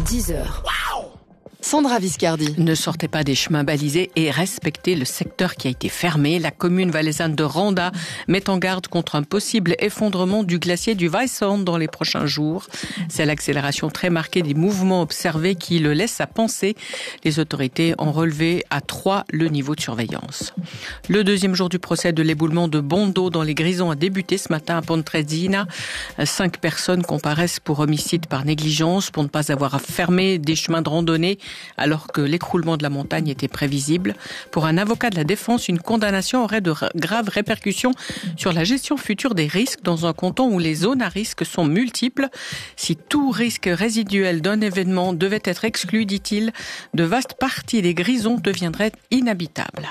10h. Sandra Viscardi. Ne sortez pas des chemins balisés et respectez le secteur qui a été fermé. La commune valaisanne de Randa met en garde contre un possible effondrement du glacier du Weissand dans les prochains jours. C'est l'accélération très marquée des mouvements observés qui le laisse à penser. Les autorités ont relevé à 3 le niveau de surveillance. Le deuxième jour du procès de l'éboulement de Bondo dans les Grisons a débuté ce matin à Pontresina. 5 personnes comparaissent pour homicide par négligence, pour ne pas avoir fermé des chemins de randonnée alors que l'écroulement de la montagne était prévisible. Pour un avocat de la défense, une condamnation aurait de graves répercussions sur la gestion future des risques dans un canton où les zones à risque sont multiples. Si tout risque résiduel d'un événement devait être exclu, dit-il, de vastes parties des Grisons deviendraient inhabitables.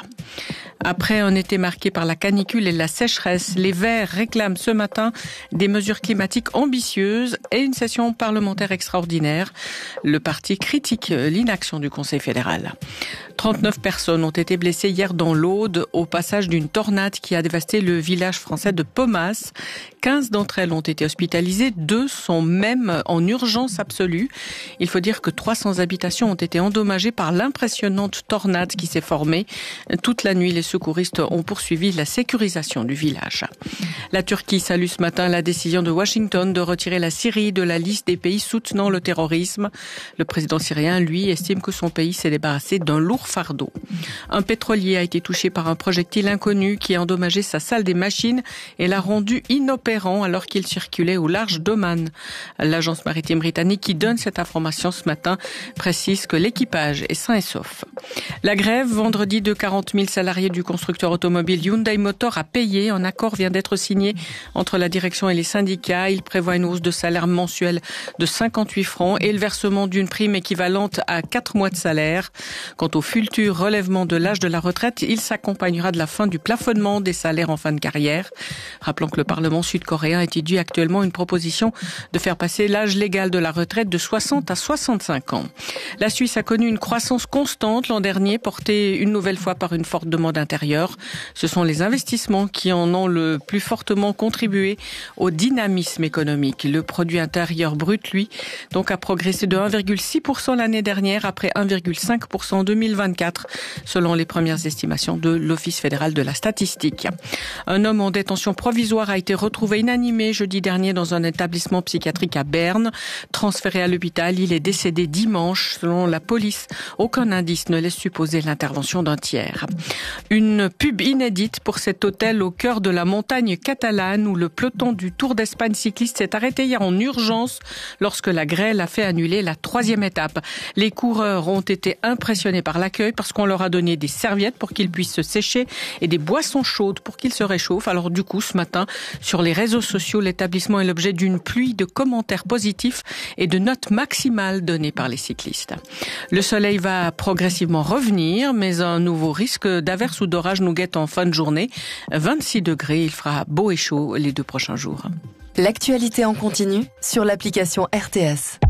Après un été marqué par la canicule et la sécheresse, les Verts réclament ce matin des mesures climatiques ambitieuses et une session parlementaire extraordinaire. Le parti critique l'inaction du Conseil fédéral. 39 personnes ont été blessées hier dans l'Aude au passage d'une tornade qui a dévasté le village français de Pomas. 15 d'entre elles ont été hospitalisées, 2 sont même en urgence absolue. Il faut dire que 300 habitations ont été endommagées par l'impressionnante tornade qui s'est formée. Toute la nuit, les secouristes ont poursuivi la sécurisation du village. La Turquie salue ce matin la décision de Washington de retirer la Syrie de la liste des pays soutenant le terrorisme. Le président syrien, lui, estime que son pays s'est débarrassé d'un lourd fardeau. Un pétrolier a été touché par un projectile inconnu qui a endommagé sa salle des machines et l'a rendu inopérant alors qu'il circulait au large d'Oman. L'agence maritime britannique qui donne cette information ce matin précise que l'équipage est sain et sauf. La grève vendredi de 40 000 salariés du constructeur automobile Hyundai Motor a payé. Un accord vient d'être signé entre la direction et les syndicats. Il prévoit une hausse de salaire mensuel de 58 francs et le versement d'une prime équivalente à 4 mois de salaire. Quant au futur relèvement de l'âge de la retraite, il s'accompagnera de la fin du plafonnement des salaires en fin de carrière. Rappelons que le Parlement sud-coréen étudie actuellement une proposition de faire passer l'âge légal de la retraite de 60 à 65 ans. La Suisse a connu une croissance constante l'an dernier, portée une nouvelle fois par une forte demande intérieure. Ce sont les investissements qui en ont le plus fortement contribué au dynamisme économique. Le produit intérieur brut, lui, donc a progressé de 1,6% l'année dernière après 1,5% en 2024, selon les premières estimations de l'Office fédéral de la statistique. Un homme en détention provisoire a été retrouvé inanimé jeudi dernier dans un établissement psychiatrique à Berne. Transféré à l'hôpital, il est décédé dimanche. Selon la police, aucun indice ne laisse supposer l'intervention d'un tiers. Une pub inédite pour cet hôtel au cœur de la montagne catalane où le peloton du Tour d'Espagne cycliste s'est arrêté hier en urgence lorsque la grêle a fait annuler la 3e étape. Les coureurs ont été impressionnés par l'accueil parce qu'on leur a donné des serviettes pour qu'ils puissent se sécher et des boissons chaudes pour qu'ils se réchauffent. Alors du coup, ce matin, sur les réseaux sociaux, l'établissement est l'objet d'une pluie de commentaires positifs et de notes maximales données par les cyclistes. Le soleil va progressivement revenir, mais un nouveau risque d'averse ou d'orage nous guette en fin de journée. 26 degrés, il fera beau et chaud les 2 prochains jours. L'actualité en continu sur l'application RTS.